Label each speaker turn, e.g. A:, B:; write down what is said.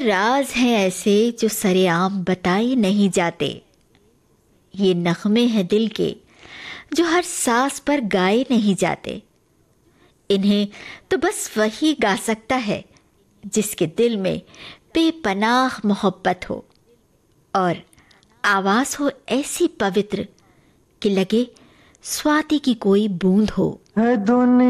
A: राज हैं ऐसे जो सरेआम बताए नहीं जाते। ये नग़्मे हैं दिल के जो हर सांस पर गाए नहीं जाते। इन्हें तो बस वही गा सकता है जिसके दिल में बेपनाह मोहब्बत हो और आवाज़ हो ऐसी पवित्र कि लगे स्वाति की कोई बूंद हो।
B: है दुनिया